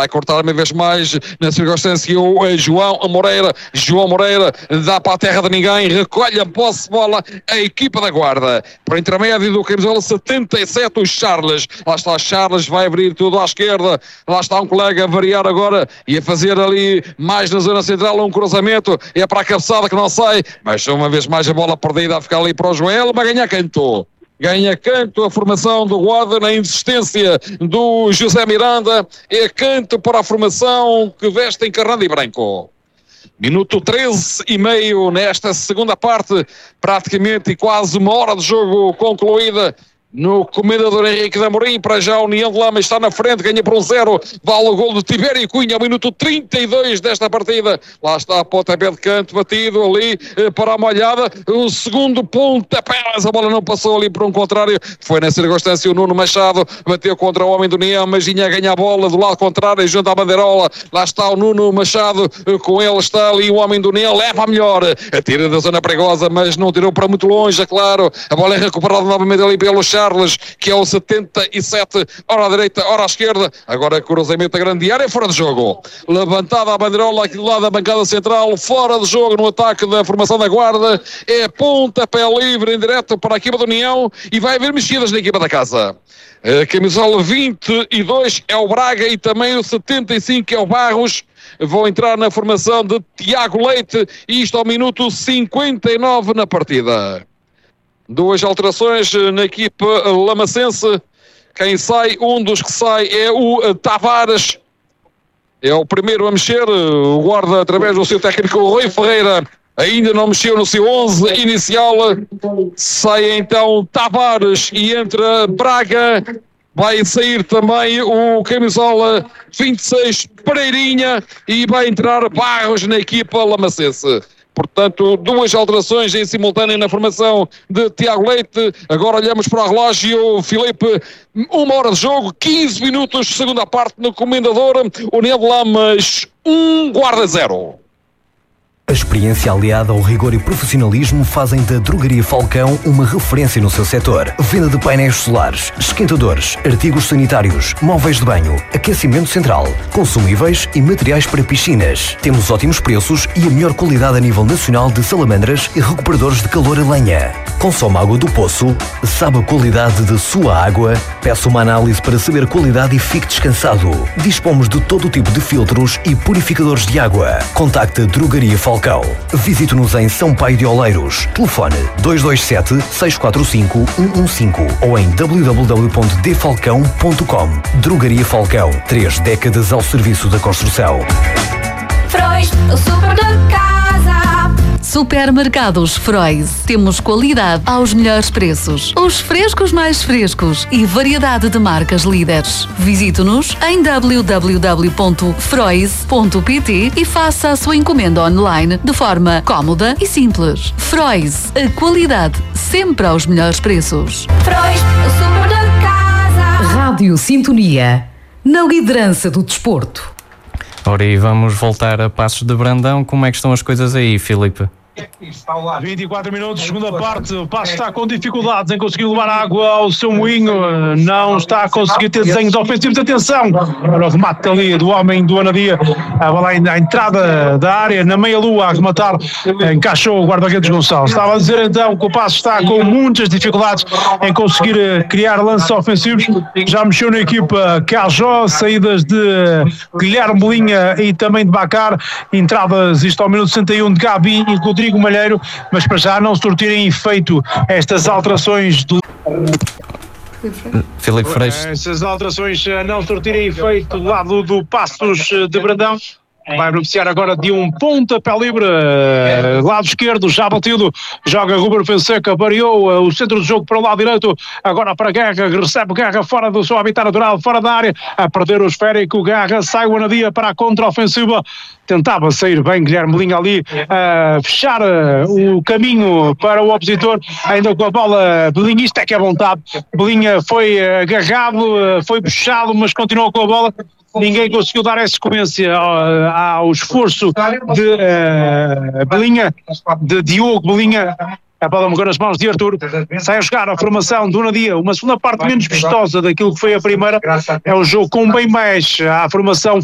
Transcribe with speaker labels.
Speaker 1: vai cortar uma vez mais na circunstância o João Moreira dá para a terra de ninguém, recolhe a posse de bola a equipa da Guarda, por intermédio do camisola 77, o Charles. Lá está Charles, vai abrir tudo à esquerda, lá está um colega a variar agora e a fazer ali mais na zona central um cruzamento, é para a cabeçada que não sai, mas uma vez mais a bola perdida a ficar ali para o Joel, vai ganhar Canto. Ganha Canto a formação do Guarda na insistência do José Miranda. É Canto para a formação que veste encarnado e branco. Minuto 13,5 nesta segunda parte, praticamente e quase uma hora de jogo concluída no comendador Henrique de Amorim. Para já a União de Lama está na frente, ganha por 1-0, vale o gol de Tibério Cunha, ao minuto 32 desta partida. Lá está a pontapé de Canto batido ali para a molhada, o segundo pontapé, mas a bola não passou ali por um contrário, foi na circunstância o Nuno Machado, bateu contra o homem do União, mas vinha a ganhar a bola do lado contrário, junto à bandeirola. Lá está o Nuno Machado, com ele está ali o homem do União, leva a melhor, atira da zona perigosa, mas não tirou para muito longe, é claro. A bola é recuperada novamente ali pelo Charles, que é o 77, ora à direita, ora à esquerda, agora cruzamento a grande área, fora de jogo, levantada a bandeirola aqui do lado da bancada central, fora de jogo no ataque da formação da Guarda, é pontapé livre em direto para a equipa da União e vai haver mexidas na equipa da casa. A camisola 22 é o Braga e também o 75 é o Barros, vão entrar na formação de Tiago Leite, e isto ao minuto 59 na partida. Duas alterações na equipa lamacense. Quem sai, um dos que sai é o Tavares. É o primeiro a mexer. O Guarda, através do seu técnico Rui Ferreira, ainda não mexeu no seu 11 inicial. Sai então Tavares e entra Braga. Vai sair também o camisola 26 Pereirinha e vai entrar Barros na equipa lamacense. Portanto, duas alterações em simultâneo na formação de Tiago Leite. Agora olhamos para o relógio, Filipe, 1 hora de jogo, 15 minutos, segunda parte no Comendador. União de Lamas 1, Guarda 0.
Speaker 2: A experiência aliada ao rigor e profissionalismo fazem da Drogaria Falcão uma referência no seu setor. Venda de painéis solares, esquentadores, artigos sanitários, móveis de banho, aquecimento central, consumíveis e materiais para piscinas. Temos ótimos preços e a melhor qualidade a nível nacional de salamandras e recuperadores de calor a lenha. Consome água do poço, sabe a qualidade de sua água, peça uma análise para saber a qualidade e fique descansado. Dispomos de todo o tipo de filtros e purificadores de água. Contacte a Drogaria Falcão. Visite-nos em São Paio de Oleiros. Telefone 227-645-115 ou em www.dfalcão.com. Drogaria Falcão, 3 décadas ao serviço da construção.
Speaker 3: Frois, o super de casa.
Speaker 4: Supermercados Frois. Temos qualidade aos melhores preços. Os frescos mais frescos e variedade de marcas líderes. Visite-nos em www.frois.pt e faça a sua encomenda online de forma cómoda e simples. Frois, a qualidade sempre aos melhores preços.
Speaker 3: Frois, o super de casa.
Speaker 5: Rádio Sintonia, na liderança do desporto.
Speaker 6: Ora, e vamos voltar a Passos de Brandão. Como é que estão as coisas aí, Filipe?
Speaker 7: 24 minutos, segunda parte. O Passo está com dificuldades em conseguir levar água ao seu moinho, não está a conseguir ter desenhos ofensivos. Atenção para o remate ali do homem do Anadia, a bola à entrada da área, na meia-lua, a rematar, encaixou o guarda-redes Gonçalves. Estava a dizer então que o Passo está com muitas dificuldades em conseguir criar lances ofensivos. Já mexeu na equipa Cajó, saídas de Guilherme Bolinha e também de Bacar, entradas, isto ao minuto 61, de Gabi e Rodrigo Malheiro, mas para já não surtirem efeito estas alterações do
Speaker 6: Filipe Freixo.
Speaker 7: Essas alterações não surtirem efeito do lado do Passos de Brandão. Vai beneficiar agora de um pontapé livre, lado esquerdo, já batido, joga Ruben Fonseca, variou o centro do jogo para o lado direito, agora para Guerra, recebe Guerra fora do seu habitat natural, fora da área, a perder o esférico, Guerra sai o Anadia para a contra-ofensiva, tentava sair bem Guilherme Linha ali, fechar o caminho para o opositor, ainda com a bola, Belinha, isto é que é vontade, Belinha foi agarrado, foi puxado, mas continuou com a bola. Ninguém conseguiu dar a sequência ao esforço de Belinha, de Diogo Belinha. A bola morreu nas mãos de Arthur. Sai a jogar a formação do Nadia. Uma segunda parte menos vistosa daquilo que foi a primeira. É um jogo com bem mais a formação